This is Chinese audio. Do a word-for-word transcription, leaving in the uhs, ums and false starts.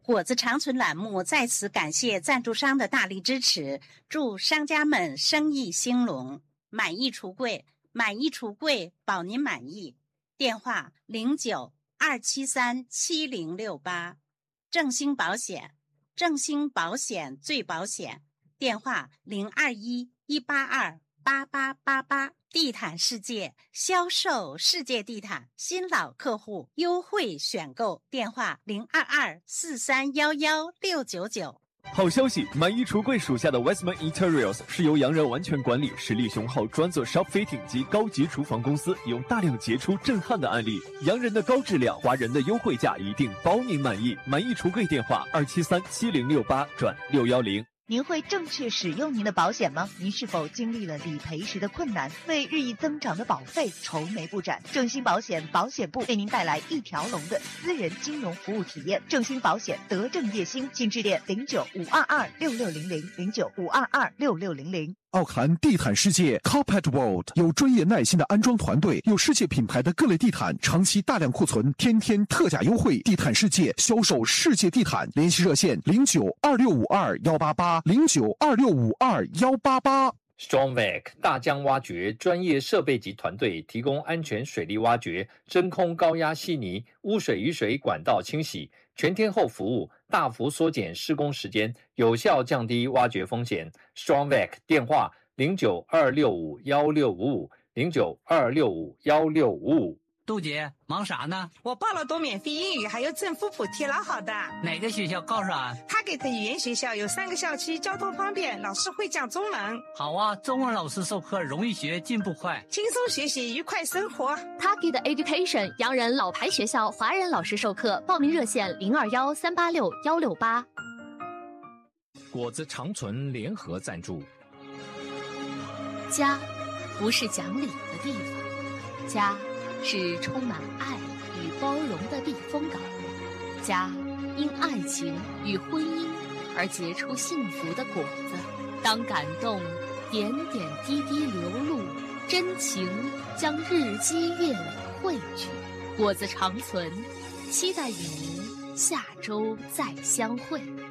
果子长存栏目在此感谢赞助商的大力支持，祝商家们生意兴隆。满意橱柜，满意橱柜保您满意。电话零九二七三七零六八。正兴保险，正兴保险最保险。电话零二一一八二八八八八。地毯世界，销售世界地毯，新老客户优惠选购，电话零二二四三幺幺六九九。 好消息，满意橱柜属下的 Westman Interiors 是由洋人完全管理、实力雄厚、专做 shop fitting 及高级厨房公司，有大量杰出震撼的案例。洋人的高质量，华人的优惠价，一定包您满意。满意橱柜电话二七三七零六八转六幺零。 您会正确使用您的保险吗？您是否经历了理赔时的困难，为日益增长的保费愁眉不展？正兴保险保险部为您带来一条龙的私人金融服务体验。正兴保险德政业兴，请致电零九五二二六六零零零九五二二六六零零。 奥坎地毯世界 Carpet World 有专业耐心的安装团队，有世界品牌的各类地毯，长期大量库存，天天特价优惠。地毯世界销售世界地毯，联系热线零九二六五二幺八八零九二六五二幺八八。 Strongvac 大江挖掘专业设备及团队提供安全水利挖掘、真空高压稀泥、污水雨水管道清洗、全天候服务，大幅缩减施工时间，有效降低挖掘风险。Strongvac 电话零九二六五幺六五五零九二六五幺六五五。 杜姐，忙啥呢？ 我报了读免费英语，还有政府补贴，老好的。 哪个学校告诉啊？ 他给的语言学校有三个校区，交通方便，老师会讲中文。 好啊，中文老师授课容易学，进步快， 轻松学习，愉快生活。 他给的 Education 洋人老牌学校，华人老师授课，报名热线零二幺三八六幺六八。 果子长存联合赞助。 家不是讲理的地方，家是充满爱与包容的避风港，家因爱情与婚姻而结出幸福的果子。当感动点点滴滴流露，真情将日积月累汇聚，果子长存，期待与您下周再相会。